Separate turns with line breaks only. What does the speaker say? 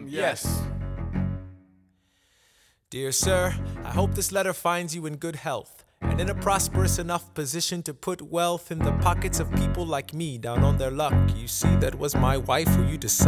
Yes.
Dear sir, I hope this letter finds you in good health and in a prosperous enough position to put wealth in the pockets of people like me down on their luck. You see, that was my wife who you decided